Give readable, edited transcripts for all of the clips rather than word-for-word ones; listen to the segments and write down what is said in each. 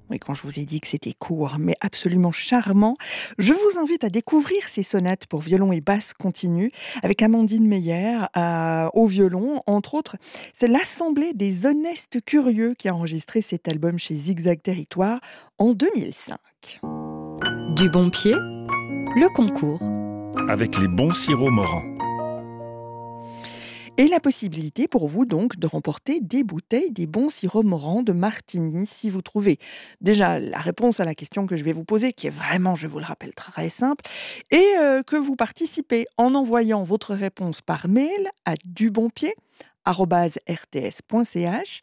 Oui, quand je vous ai dit que c'était court, mais absolument charmant, je vous invite à découvrir ces sonates pour violon et basse continue avec Amandine Meyer au violon. Entre autres, c'est l'Assemblée des Honestes Curieux qui a enregistré cet album chez Zigzag Territoire en 2005. Du bon pied, le concours. Avec les bons sirops Morand. Et la possibilité pour vous donc de remporter des bouteilles des bons sirops Morand de Martigny si vous trouvez déjà la réponse à la question que je vais vous poser, qui est vraiment, je vous le rappelle, très simple, et que vous participez en envoyant votre réponse par mail à dubonpied@rts.ch,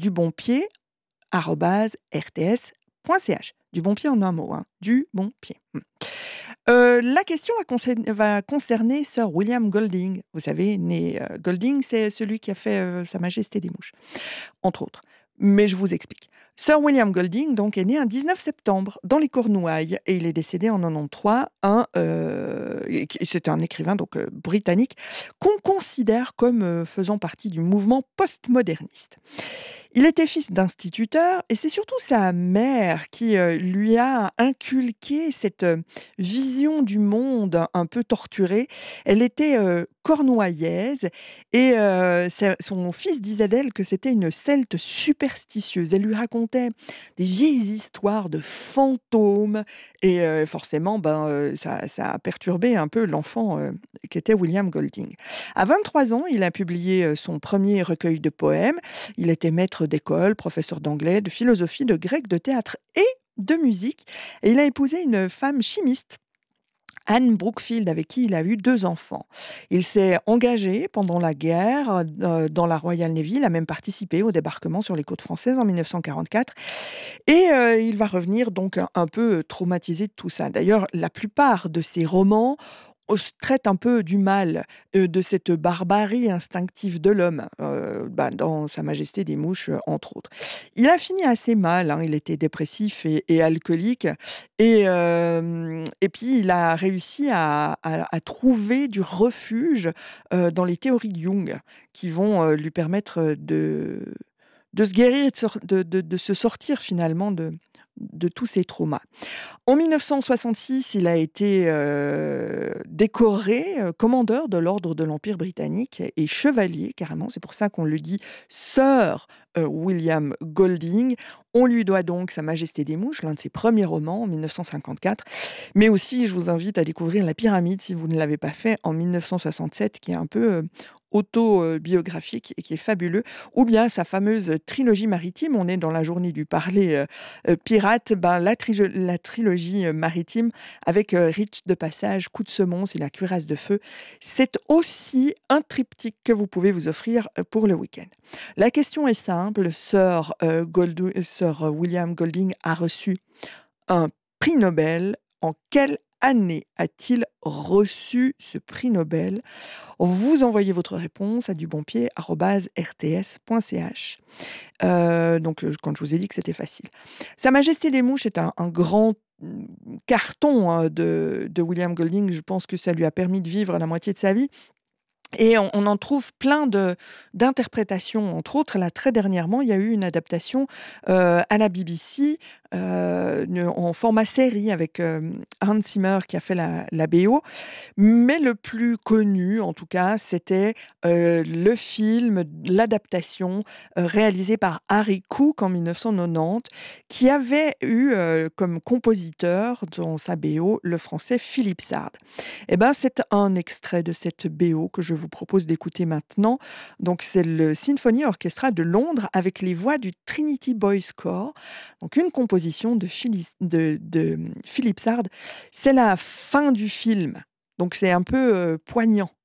dubonpied@rts.ch. Du bon pied en un mot, hein, du bon pied. La question va concerner Sir William Golding. Vous savez, Golding, c'est celui qui a fait Sa Majesté des Mouches, entre autres. Mais je vous explique. Sir William Golding donc, est né un 19 septembre dans les Cornouailles et il est décédé en 93. C'était un écrivain donc, britannique qu'on considère comme faisant partie du mouvement postmoderniste. Il était fils d'instituteur et c'est surtout sa mère qui lui a inculqué cette vision du monde un peu torturée. Elle était cornouaillaise et son fils disait d'elle que c'était une celte superstitieuse. Elle lui racontait des vieilles histoires de fantômes et forcément ça a perturbé un peu l'enfant qu'était William Golding. À 23 ans, il a publié son premier recueil de poèmes. Il était maître d'école, professeur d'anglais, de philosophie, de grec, de théâtre et de musique. Et il a épousé une femme chimiste, Anne Brookfield, avec qui il a eu 2 enfants. Il s'est engagé pendant la guerre dans la Royal Navy. Il a même participé au débarquement sur les côtes françaises en 1944. Et il va revenir donc un peu traumatisé de tout ça. D'ailleurs, la plupart de ses romans traite un peu du mal, de cette barbarie instinctive de l'homme, dans Sa Majesté des Mouches, entre autres. Il a fini assez mal, hein, il était dépressif et alcoolique et puis il a réussi à trouver du refuge, dans les théories de Jung qui vont, lui permettre, de se guérir et de se sortir finalement de tous ces traumas. En 1966, il a été décoré commandeur de l'Ordre de l'Empire britannique et chevalier carrément. C'est pour ça qu'on le dit Sir William Golding. On lui doit donc Sa Majesté des Mouches, l'un de ses premiers romans en 1954. Mais aussi, je vous invite à découvrir La Pyramide si vous ne l'avez pas fait en 1967, qui est un peu autobiographique et qui est fabuleux. Ou bien sa fameuse trilogie maritime. On est dans la journée du parler pirate. La trilogie maritime avec Rite de passage, Coup de semonce et La cuirasse de feu. C'est aussi un triptyque que vous pouvez vous offrir pour le week-end. La question est simple. Sir William Golding a reçu un prix Nobel. En quelle année a-t-il reçu ce prix Nobel? Vous envoyez votre réponse à dubonpied@rts.ch. Donc, quand je vous ai dit que c'était facile. Sa Majesté des Mouches est un grand carton hein, de William Golding. Je pense que ça lui a permis de vivre la moitié de sa vie. Et on en trouve plein d'interprétations. Entre autres, là, très dernièrement, il y a eu une adaptation à la BBC en format série avec Hans Zimmer qui a fait la BO. Mais le plus connu, en tout cas, c'était le film, l'adaptation réalisée par Harry Cook en 1990, qui avait eu comme compositeur dans sa BO le français Philippe Sard. Eh ben, c'est un extrait de cette BO que je vous propose d'écouter maintenant. Donc, c'est le Symphony Orchestra de Londres avec les voix du Trinity Boys Choir. Donc, une composition de Philippe Sard. C'est la fin du film. Donc, c'est un peu poignant.